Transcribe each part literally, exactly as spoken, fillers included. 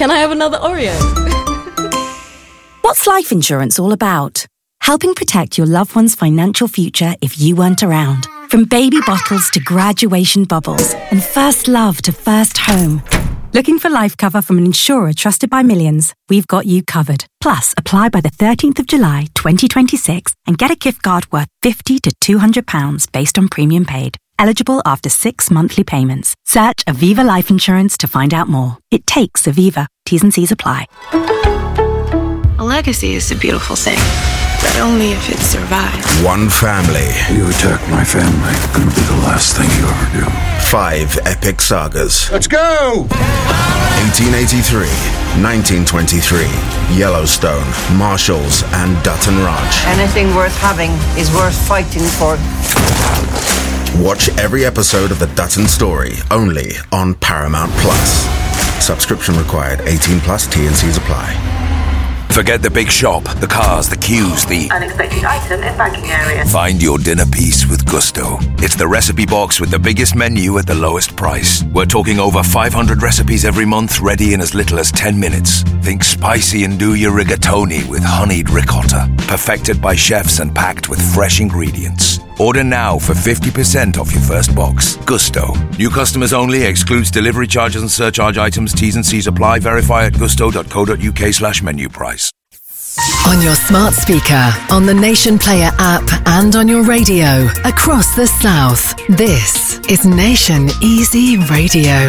Can I have another Oreo? What's life insurance all about? Helping protect your loved one's financial future if you weren't around. From baby bottles to graduation bubbles and first love to first home. Looking for life cover from an insurer trusted by millions? We've got you covered. Plus, apply by the thirteenth of July, twenty twenty-six and get a gift card worth fifty to two hundred pounds based on premium paid. Eligible after six monthly payments. Search Aviva Life Insurance to find out more. It takes Aviva. T's and C's apply. A legacy is a beautiful thing, but only if it survives. One family. You attack my family, gonna be the last thing you ever do. Five epic sagas. Let's go! eighteen eighty-three, nineteen twenty-three, Yellowstone, Marshalls, and Dutton Ranch. Anything worth having is worth fighting for. Watch every episode of The Dutton Story, only on Paramount Plus. Subscription required. eighteen plus, T and C's apply. Forget the big shop, the cars, the queues, the unexpected item in banking area. Find your dinner piece with Gusto. It's the recipe box with the biggest menu at the lowest price. We're talking over five hundred recipes every month, ready in as little as ten minutes. Think spicy and do your rigatoni with honeyed ricotta. Perfected by chefs and packed with fresh ingredients. Order now for fifty percent off your first box. Gusto. New customers only. Excludes delivery charges and surcharge items. T's and C's apply. Verify at gusto.co.uk slash menu price. On your smart speaker, on the Nation Player app and on your radio across the South. This is Nation Easy Radio.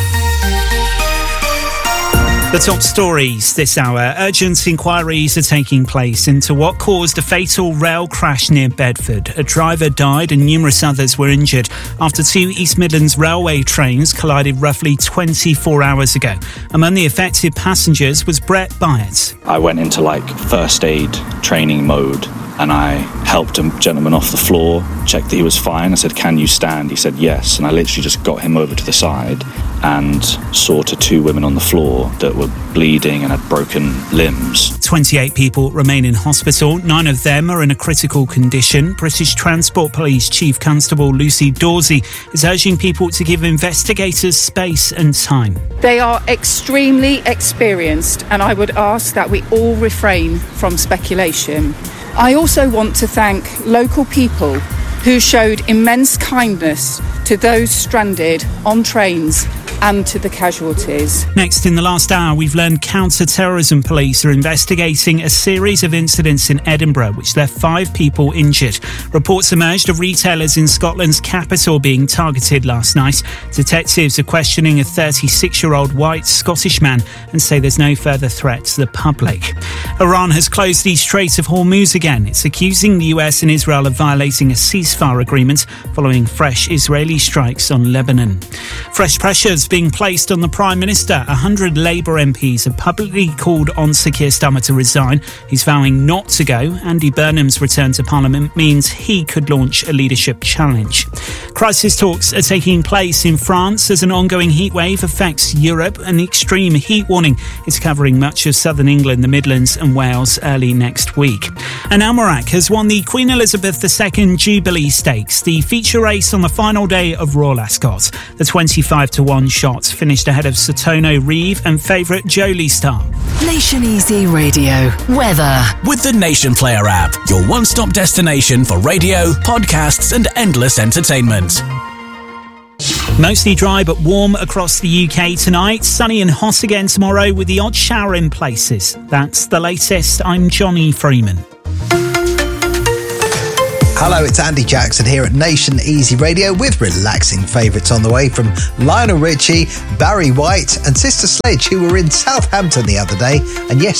The top stories this hour. Urgent inquiries are taking place into what caused a fatal rail crash near Bedford. A driver died and numerous others were injured after two East Midlands Railway trains collided roughly twenty-four hours ago. Among the affected passengers was Brett Byatt. I went into like first aid training mode and I helped a gentleman off the floor, checked that he was fine. I said, "Can you stand?" He said, "Yes." And I literally just got him over to the side and saw to two women on the floor that were bleeding and had broken limbs. twenty-eight people remain in hospital. Nine of them are in a critical condition. British Transport Police Chief Constable Lucy Dawsey is urging people to give investigators space and time. They are extremely experienced, and I would ask that we all refrain from speculation. I also want to thank local people who showed immense kindness to those stranded on trains and to the casualties. Next, in the last hour, we've learned counter-terrorism police are investigating a series of incidents in Edinburgh which left five people injured. Reports emerged of retailers in Scotland's capital being targeted last night. Detectives are questioning a thirty-six-year-old white Scottish man and say there's no further threat to the public. Iran has closed the Strait of Hormuz again. It's accusing the U S and Israel of violating a ceasefire agreement following fresh Israeli strikes on Lebanon. Fresh pressures being placed on the Prime Minister. A hundred Labour M Ps have publicly called on Sir Keir Starmer to resign. He's vowing not to go. Andy Burnham's return to Parliament means he could launch a leadership challenge. Crisis talks are taking place in France as an ongoing heatwave affects Europe. An extreme heat warning is covering much of southern England, the Midlands and Wales early next week. And Amarak has won the Queen Elizabeth the Second Jubilee Stakes, the feature race on the final day of Royal Ascot. The twenty-five to one shot finished ahead of Sotono Reeve and favourite Jolie Star. Nation Easy Radio. Weather. With the Nation Player app, your one-stop destination for radio, podcasts and endless entertainment. Mostly dry but warm across the U K tonight. Sunny and hot again tomorrow with the odd shower in places. That's the latest. I'm Johnny Freeman. Hello, it's Andy Jackson here at Nation Easy Radio with relaxing favourites on the way from Lionel Richie, Barry White and Sister Sledge, who were in Southampton the other day. And yes,